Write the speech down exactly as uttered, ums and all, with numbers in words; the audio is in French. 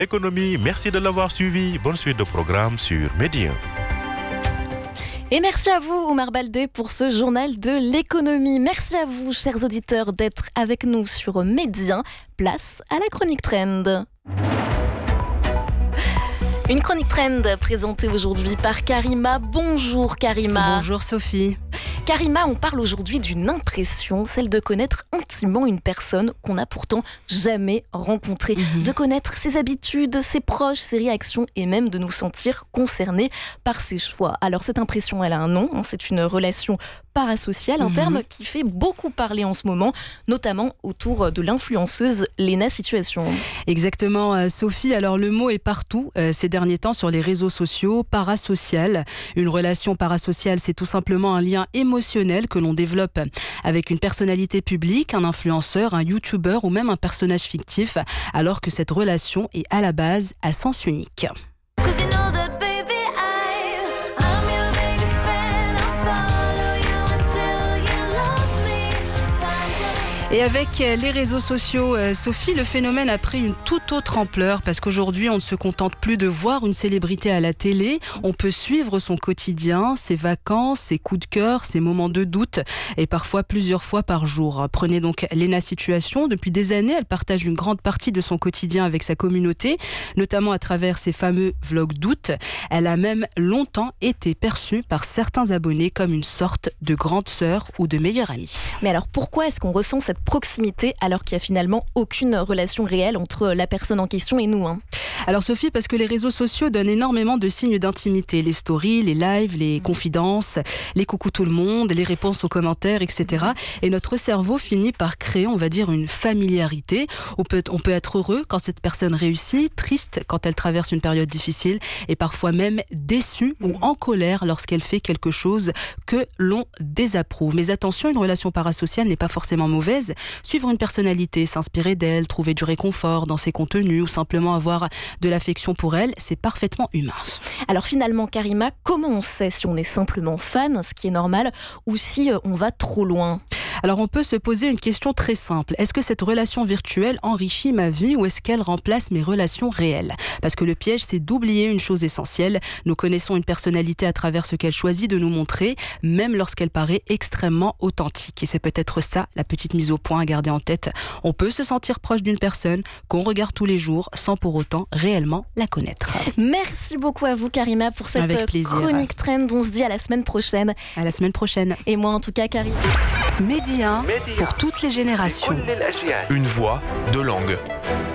Économie, merci de l'avoir suivi. Bonne suite de programme sur Medi un. Et merci à vous, Oumar Baldé, pour ce journal de l'économie. Merci à vous, chers auditeurs, d'être avec nous sur Medi un. Place à la chronique Trend. Une chronique Trend présentée aujourd'hui par Karima. Bonjour Karima. Bonjour Sophie. Karima, on parle aujourd'hui d'une impression, celle de connaître intimement une personne qu'on n'a pourtant jamais rencontrée, mmh. de connaître ses habitudes, ses proches, ses réactions et même de nous sentir concernés par ses choix. Alors cette impression, elle a un nom, hein, c'est une relation parasociale, un mmh. terme qui fait beaucoup parler en ce moment, notamment autour de l'influenceuse Léna Situation. Exactement Sophie, alors le mot est partout euh, ces derniers temps sur les réseaux sociaux, parasocial. Une relation parasociale, c'est tout simplement un lien émotionnel que l'on développe avec une personnalité publique, un influenceur, un youtubeur ou même un personnage fictif, alors que cette relation est à la base à sens unique. Et avec les réseaux sociaux, Sophie, le phénomène a pris une toute autre ampleur parce qu'aujourd'hui, on ne se contente plus de voir une célébrité à la télé. On peut suivre son quotidien, ses vacances, ses coups de cœur, ses moments de doute et parfois plusieurs fois par jour. Prenez donc Léna Situation. Depuis des années, elle partage une grande partie de son quotidien avec sa communauté, notamment à travers ses fameux vlogs d'août. Elle a même longtemps été perçue par certains abonnés comme une sorte de grande sœur ou de meilleure amie. Mais alors pourquoi est-ce qu'on ressent cette proximité alors qu'il n'y a finalement aucune relation réelle entre la personne en question et nous, hein? Alors Sophie, parce que les réseaux sociaux donnent énormément de signes d'intimité. Les stories, les lives, les confidences, les coucou tout le monde, les réponses aux commentaires, et cetera. Et notre cerveau finit par créer, on va dire, une familiarité. On peut, on peut être heureux quand cette personne réussit, triste quand elle traverse une période difficile et parfois même déçu ou en colère lorsqu'elle fait quelque chose que l'on désapprouve. Mais attention, une relation parasociale n'est pas forcément mauvaise. Suivre une personnalité, s'inspirer d'elle, trouver du réconfort dans ses contenus ou simplement avoir de l'affection pour elle, c'est parfaitement humain. Alors finalement, Karima, comment on sait si on est simplement fan, ce qui est normal, ou si on va trop loin ? Alors on peut se poser une question très simple. Est-ce que cette relation virtuelle enrichit ma vie ou est-ce qu'elle remplace mes relations réelles ? Parce que le piège, c'est d'oublier une chose essentielle. Nous connaissons une personnalité à travers ce qu'elle choisit de nous montrer, même lorsqu'elle paraît extrêmement authentique. Et c'est peut-être ça, la petite mise au point à garder en tête. On peut se sentir proche d'une personne qu'on regarde tous les jours sans pour autant réellement la connaître. Merci beaucoup à vous, Karima, pour cette chronique Trend. On se dit à la semaine prochaine. À la semaine prochaine. Et moi, en tout cas, Karima. Medi un pour toutes les générations. Une voix, deux langues.